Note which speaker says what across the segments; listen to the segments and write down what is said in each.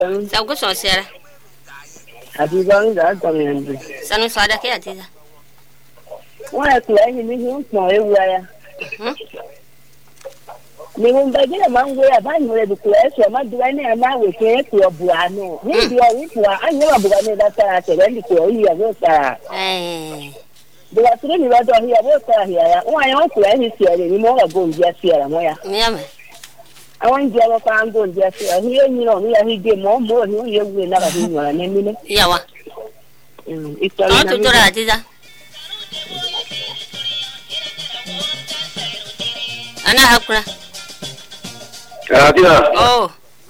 Speaker 1: Sa go so sera.
Speaker 2: Abi bang da tamende.
Speaker 1: Sanu sada ke atiza.
Speaker 2: Wa ku ayi ni hu mo ewu ya. Ni mo ba gele mango ya ba ni le du ku eso ma du ni ma we ke ku obu anu. Ni bi o wi ku anyi ma bu ni da ta se le ku o yi ya go ta. De la tire ni ba do hi ya go ta hi ya. Wa ya ku ayi si ni mo ga go nje si ya mo ya.
Speaker 1: Nyame.
Speaker 2: Awon je lo pa ngo nje si ya. Ni ni no ni ya hi ge mo ni ye wu na ba ni wa ni ni.
Speaker 1: Yawa.
Speaker 2: Ito
Speaker 1: na to tora atiza. Ana hakuna.
Speaker 3: Tia.
Speaker 1: Oh.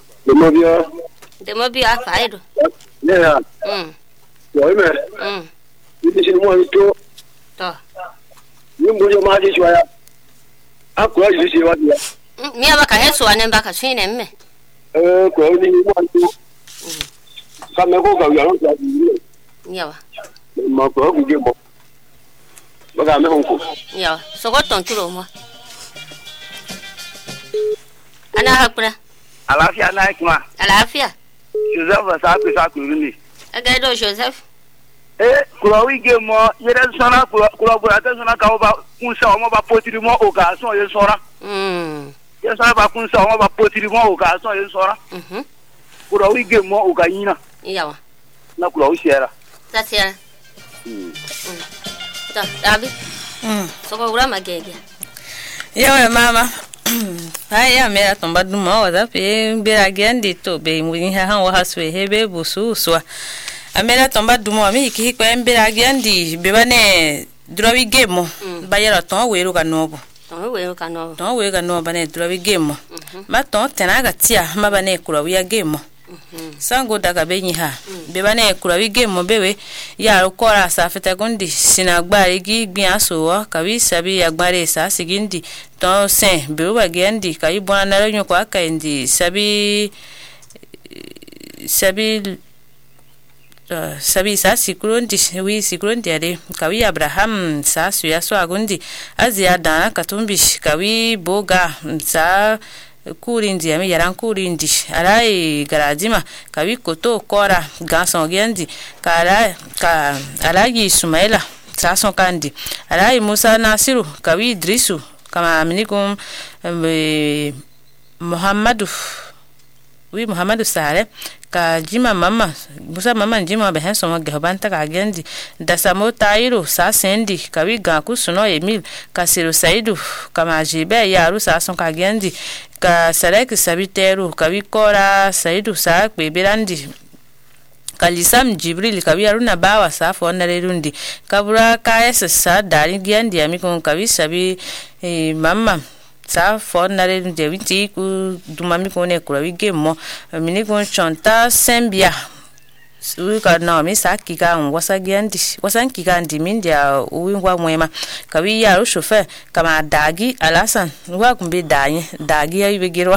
Speaker 1: Demobia faido.
Speaker 3: Yeah. Yo me. Ni si mo to.
Speaker 1: To.
Speaker 3: Ni mo yo ma ji shwa ya. Akwa ji si wa dia.
Speaker 1: Mi abaka heso ane mbaka swine mme.
Speaker 3: Ko ni mo to. Ka me ko ga yo ro ja ni.
Speaker 1: Yawa.
Speaker 3: Ma ko ku ge mo. Ba ga me honko.
Speaker 1: Yawa. Soko tonchulo mo. Ana hakuna.
Speaker 3: Alafia na ikma.
Speaker 1: Alafia.
Speaker 3: Joseph sa ku ni.
Speaker 1: Aga do Joseph.
Speaker 3: Kuro wi ge mo yere sona kuro bura te sona ka oba kunsa o mo ba potiri mo o ga so ye sora. Ye sona ba kunsa o mo ba potiri mo o ga so ye sora. Kuro wi ge mo o ga yina.
Speaker 1: Yawa.
Speaker 3: Na kuro wi shera.
Speaker 1: Ta shera. Ta abi. Soko ura magege.
Speaker 4: Yawa mama. Haya mera tomba duma wada pe bera gendi to be mwini ha wa haswe hebe busu swa. Amera tomba duma mi ki ko bera gendi be bane drawi gemo bayara ton weru ka nobo.
Speaker 1: Ton weru ka nobo.
Speaker 4: Ton weru ka nobo bane drawi gemo. Ma ton tenaga tia ma bane kura wi gemo. Sango daga benyi ha be bane kura wi gemo bewe ya ukora sa feta gundi sinagbari gi gbin aso wa kawi sabi agbare sa sigindi ton sen be wa gendi kai bona na renyo kwa kaindi sabi sa sikurundi wi sikurundi ade kawi Abraham sa suya so agundi azia dana katumbi kawi boga sa kurindi ami yaran kurindi arai garadima kawi koto kora ganson gendi kara ka alagi Sumaila sa son kandi arai Musa Nasiru kawi Idrisu kama aminikum Muhammadu Sare ka jima mama Musa mama jima behen so ga banta ka gendi da samo Tairo sa sendi kawi ganku suno Emil Kasiru Saidu kama jibe yaru sa son ka gendi ka Sarek Sabiteru kawi Kora Saidu sa kweberandi Kalisam Jibril kawi Aruna bawa sa fo na rerundi kabura KS sa dari gendi amikon kawi sabi mama sa fo na rerundi winti ku dumami ko ne kura wi gemo mini ko chonta sembia uka na mi sa kika wasan kika ndi mindia uwingwa mwema kawi ya rushofe kama dagi alasan wa kumbe dagi ya ibegirwa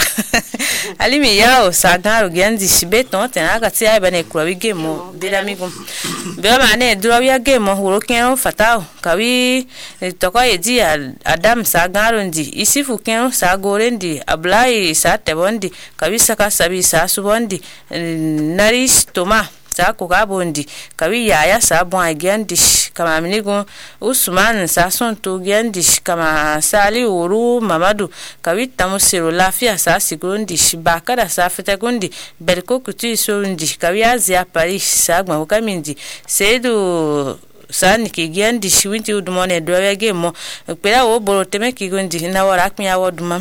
Speaker 4: alimi yao sa garo gendi shibeton tenaka tia bane kura wi gemo bilamigo be mane dura wi gemo hurokeno fatao kawi toko edi Adam sa garo ndi isifu keno sa gorendi ablai sa tebondi kawi saka sabi sa subondi narish toma sa ko gabondi kawi yaya sa bon agendi kama minigo Usman sa son to gendi kama Sali Uru Mamadu kawi tamusiro lafia sa sigundi bakara sa fetagundi berko kutu sorundi kawi azia Paris sa gwa kamindi sedu sani kigendi shiwinti udumone doya gemo pera wo boro teme kigondi na wara knya woduma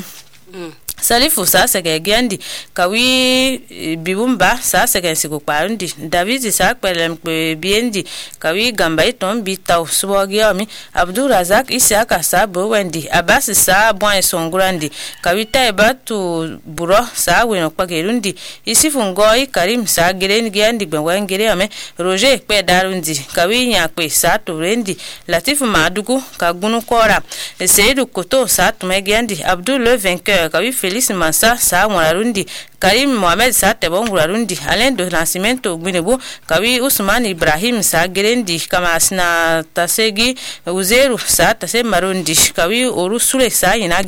Speaker 4: Salifu sa sege gendi kawi bibumba sa sege sigo kwarundi David sa kwelem kwe biendi kawi gamba iton bitaw subogiyomi Abdul Razak Isiaka sa bowendi Abbas sa bwan songurandi kawi taibatu buro sa weno kwagerundi Isifu ngoi Karim sa gereni gendi gwenwengere ame Roger kwe darundi kawi nyakwe sa turendi Latifu Madugu kagunu kora Seidu Koto sa tumegendi Abdul le vainqueur kawi Felice Mansa sa ngurarundi Karim Mohamed sa tebo ngurarundi Alain de Nascimento Gwinebu kawi Usman Ibrahim sa gerendi kama asina tasegi Uzeru sa tase marundi kawi Orusule sa ina